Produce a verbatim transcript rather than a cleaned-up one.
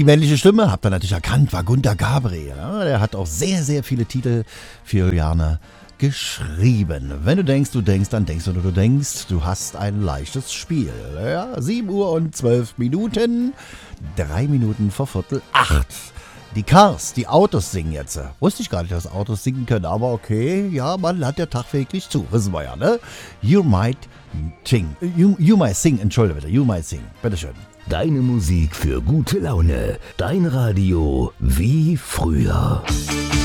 Die männliche Stimme, habt ihr natürlich erkannt, war Gunter Gabriel. Ja, der hat auch sehr, sehr viele Titel für Juliane geschrieben. Wenn du denkst, du denkst, dann denkst du, du denkst, du hast ein leichtes Spiel. Ja, sieben Uhr und zwölf Minuten, drei Minuten vor Viertel acht. Die Cars, die Autos singen jetzt. Wusste ich gar nicht, dass Autos singen können, aber okay, ja, man hat ja tagtäglich zu, wissen wir ja, ne? You might sing, you, you might sing, entschuldige bitte, you might sing, bitteschön. Deine Musik für gute Laune, dein Radio wie früher.